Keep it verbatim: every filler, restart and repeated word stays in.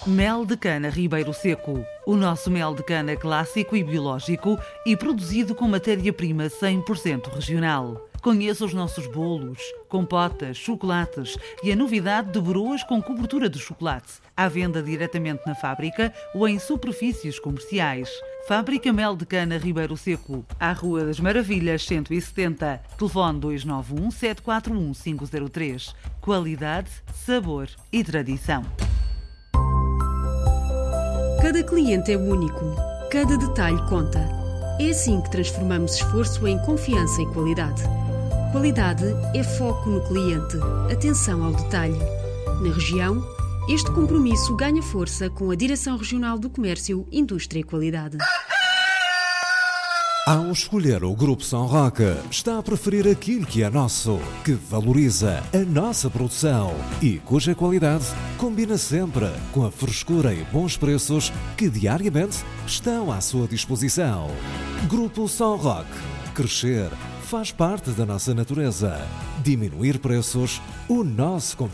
Mel de cana Ribeiro Seco. O nosso mel de cana clássico e biológico e produzido com matéria-prima cem por cento regional. Conheça os nossos bolos, compotas, chocolates e a novidade de broas com cobertura de chocolate. À venda diretamente na fábrica ou em superfícies comerciais. Fábrica Mel de Cana Ribeiro Seco, à Rua das Maravilhas cento e setenta. Telefone dois nove um, sete quatro um, cinco zero três. Qualidade, sabor e tradição. Cada cliente é único. Cada detalhe conta. É assim que transformamos esforço em confiança e qualidade. Qualidade é foco no cliente. Atenção ao detalhe. Na região, este compromisso ganha força com a Direção Regional do Comércio, Indústria e Qualidade. Ao escolher o Grupo São Roque, está a preferir aquilo que é nosso, que valoriza a nossa produção e cuja qualidade combina sempre com a frescura e bons preços que diariamente estão à sua disposição. Grupo São Roque. Crescer faz parte da nossa natureza. Diminuir preços, o nosso compromisso.